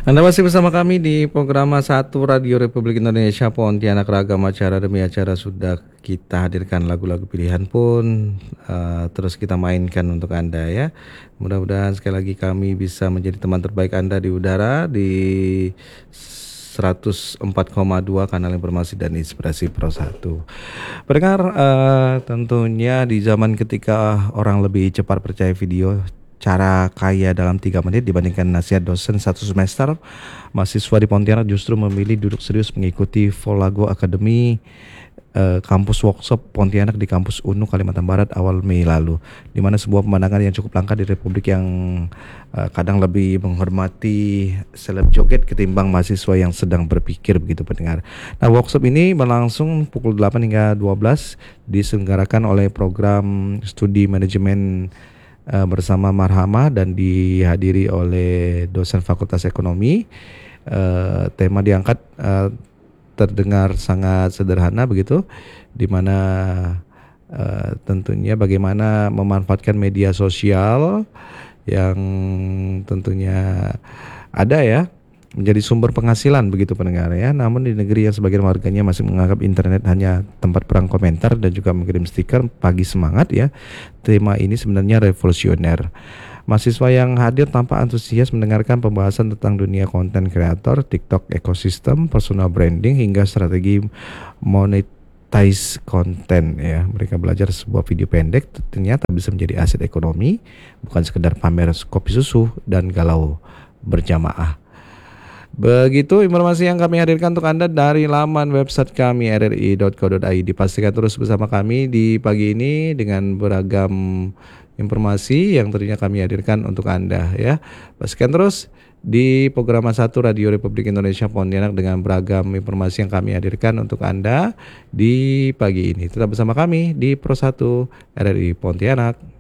Anda masih bersama kami di program satu Radio Republik Indonesia Pontianak, ragam acara demi acara sudah kita hadirkan lagu-lagu pilihan pun terus kita mainkan untuk Anda ya. Mudah-mudahan sekali lagi kami bisa menjadi teman terbaik Anda di udara di 104,2 kanal informasi dan inspirasi Pro 1. Pendengar, tentunya di zaman ketika orang lebih cepat percaya video, cara kaya dalam 3 menit dibandingkan nasihat dosen 1 semester, mahasiswa di Pontianak justru memilih duduk serius mengikuti Volago Academy kampus workshop Pontianak di kampus UNU Kalimantan Barat awal Mei lalu, di mana sebuah pemandangan yang cukup langka di Republik yang kadang lebih menghormati seleb joget ketimbang mahasiswa yang sedang berpikir, begitu pendengar. Nah, workshop ini berlangsung pukul 8 hingga 12, diselenggarakan oleh program studi manajemen bersama Marhama dan dihadiri oleh dosen Fakultas Ekonomi. Tema diangkat terdengar sangat sederhana begitu, di mana tentunya bagaimana memanfaatkan media sosial yang tentunya ada ya menjadi sumber penghasilan, begitu pendengar ya. Namun di negeri yang sebagian warganya masih menganggap internet hanya tempat perang komentar dan juga mengirim stiker pagi semangat ya, tema ini sebenarnya revolusioner. Mahasiswa yang hadir tampak antusias mendengarkan pembahasan tentang dunia konten kreator, TikTok ekosistem, personal branding hingga strategi monetize konten ya. Mereka belajar sebuah video pendek ternyata bisa menjadi aset ekonomi, bukan sekedar pamer kopi susu dan galau berjamaah. Begitu informasi yang kami hadirkan untuk Anda dari laman website kami rri.co.id. Pastikan terus bersama kami di pagi ini dengan beragam informasi yang tentunya kami hadirkan untuk Anda ya. Pastikan terus di program 1 Radio Republik Indonesia Pontianak dengan beragam informasi yang kami hadirkan untuk Anda di pagi ini. Tetap bersama kami di Pro 1 RRI Pontianak.